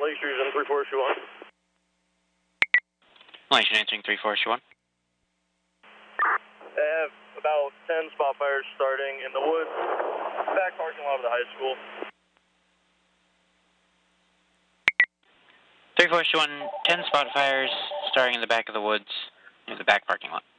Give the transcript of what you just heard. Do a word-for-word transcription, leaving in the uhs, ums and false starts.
Lake Street in three four two one. Lake Street answering three four two one. I have about ten spot fires starting in the woods, back parking lot of the high school. three four two one, ten spot fires starting in the back of the woods near the back parking lot.